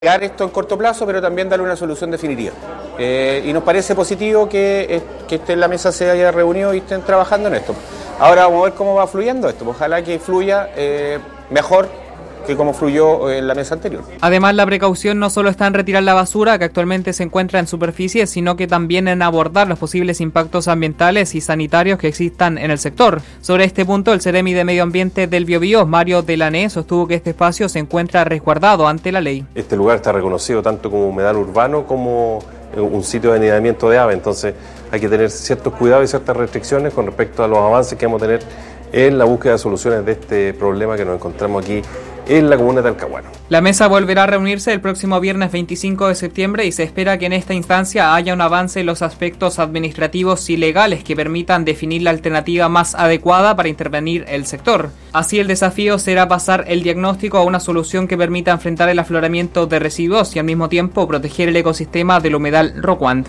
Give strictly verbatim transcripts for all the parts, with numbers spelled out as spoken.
Llegar esto en corto plazo, pero también darle una solución definitiva. Eh, y nos parece positivo que, que este, la mesa se haya reunido y estén trabajando en esto. Ahora vamos a ver cómo va fluyendo esto. Ojalá que fluya eh, mejor que como fluyó en la mesa anterior. Además, la precaución no solo está en retirar la basura que actualmente se encuentra en superficie, sino que también en abordar los posibles impactos ambientales y sanitarios que existan en el sector. Sobre este punto, el Seremi de Medio Ambiente del Biobío, Mario Delané, sostuvo que este espacio se encuentra resguardado ante la ley. Este lugar está reconocido tanto como humedal urbano como un sitio de anidamiento de aves, entonces hay que tener ciertos cuidados y ciertas restricciones con respecto a los avances que vamos a tener en la búsqueda de soluciones de este problema que nos encontramos aquí en la comuna de Talcahuano. La mesa volverá a reunirse el próximo viernes veinticinco de septiembre y se espera que en esta instancia haya un avance en los aspectos administrativos y legales que permitan definir la alternativa más adecuada para intervenir el sector. Así, el desafío será pasar el diagnóstico a una solución que permita enfrentar el afloramiento de residuos y al mismo tiempo proteger el ecosistema del humedal Rocuant.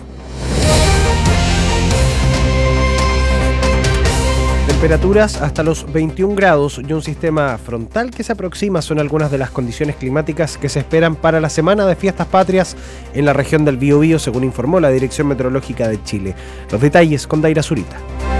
Temperaturas hasta los veintiún grados y un sistema frontal que se aproxima son algunas de las condiciones climáticas que se esperan para la Semana de Fiestas Patrias en la región del Biobío, según informó la Dirección Meteorológica de Chile. Los detalles con Daira Zurita.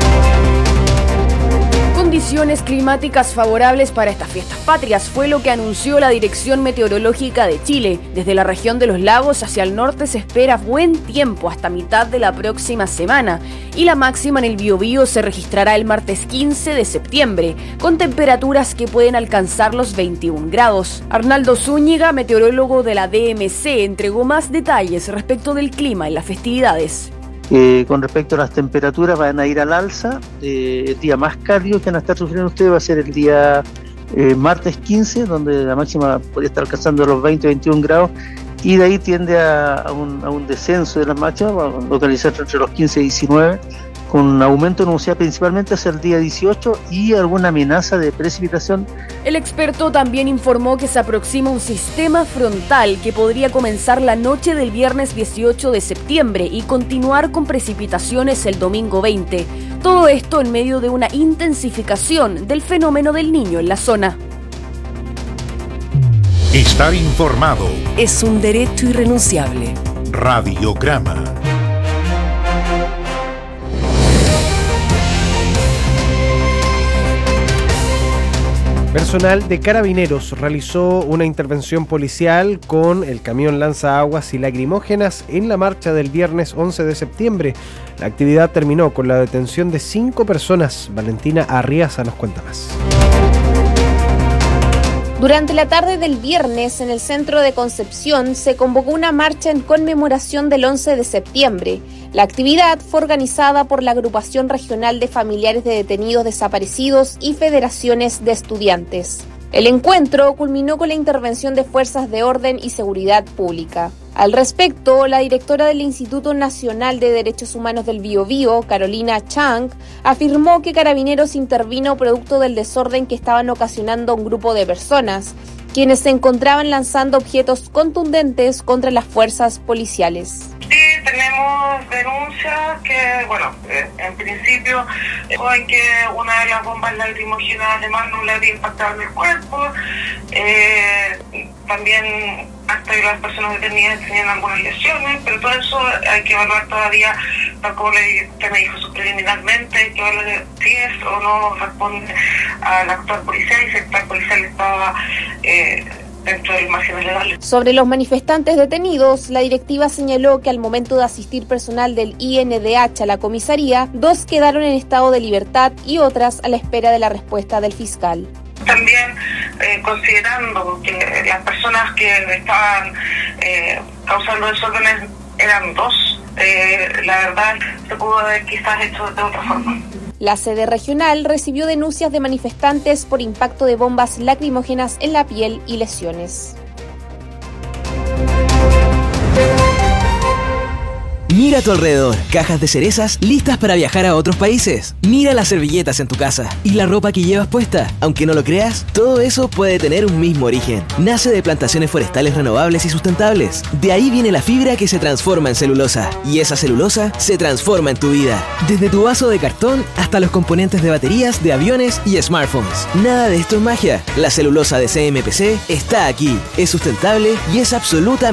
Condiciones climáticas favorables para estas fiestas patrias fue lo que anunció la Dirección Meteorológica de Chile. Desde la región de los lagos hacia el norte se espera buen tiempo hasta mitad de la próxima semana y la máxima en el Biobío se registrará el martes quince de septiembre, con temperaturas que pueden alcanzar los veintiún grados. Arnaldo Zúñiga, meteorólogo de la D M C, entregó más detalles respecto del clima en las festividades. Eh, con respecto a las temperaturas, van a ir al alza. Eh, el día más cálido que van a estar sufriendo ustedes va a ser el día eh, martes quince, donde la máxima podría estar alcanzando los veinte a veintiún grados, y de ahí tiende a, a, un, a un descenso de las máximas, va a localizarse entre los quince y diecinueve, con aumento de nubosidad principalmente hacia el día dieciocho y alguna amenaza de precipitación. El experto también informó que se aproxima un sistema frontal que podría comenzar la noche del viernes dieciocho de septiembre y continuar con precipitaciones el domingo veinte. Todo esto en medio de una intensificación del fenómeno del Niño en la zona. Estar informado es un derecho irrenunciable. Radiograma. Personal de Carabineros realizó una intervención policial con el camión lanzaaguas y lacrimógenas en la marcha del viernes once de septiembre. La actividad terminó con la detención de cinco personas. Valentina Arriaza nos cuenta más. Durante la tarde del viernes, en el centro de Concepción, se convocó una marcha en conmemoración del once de septiembre. La actividad fue organizada por la Agrupación Regional de Familiares de Detenidos Desaparecidos y Federaciones de Estudiantes. El encuentro culminó con la intervención de Fuerzas de Orden y Seguridad Pública. Al respecto, la directora del Instituto Nacional de Derechos Humanos del Biobío, Carolina Chang, afirmó que Carabineros intervino producto del desorden que estaban ocasionando un grupo de personas, quienes se encontraban lanzando objetos contundentes contra las fuerzas policiales. Sí, tenemos denuncias que, bueno, eh, en principio fue que una de las bombas lacrimógenas además no le había impactado en el cuerpo. Eh, también hasta que las personas detenidas tenían algunas lesiones, pero todo eso hay que evaluar todavía, tal como le, usted me dijo preliminarmente, hay que evaluar si es o no responde al actuar policial y si el actuar policial estaba eh, dentro del margen legal. Sobre los manifestantes detenidos, la directiva señaló que al momento de asistir personal del I N D H a la comisaría, dos quedaron en estado de libertad y otras a la espera de la respuesta del fiscal. También eh, considerando que las personas que estaban eh, causando desórdenes eran dos, eh, la verdad se pudo haber quizás hecho de otra forma. La sede regional recibió denuncias de manifestantes por impacto de bombas lacrimógenas en la piel y lesiones. Mira a tu alrededor, cajas de cerezas listas para viajar a otros países. Mira las servilletas en tu casa y la ropa que llevas puesta. Aunque no lo creas, todo eso puede tener un mismo origen. Nace de plantaciones forestales renovables y sustentables. De ahí viene la fibra que se transforma en celulosa. Y esa celulosa se transforma en tu vida. Desde tu vaso de cartón hasta los componentes de baterías, de aviones y smartphones. Nada de esto es magia. La celulosa de C M P C está aquí. Es sustentable y es absoluta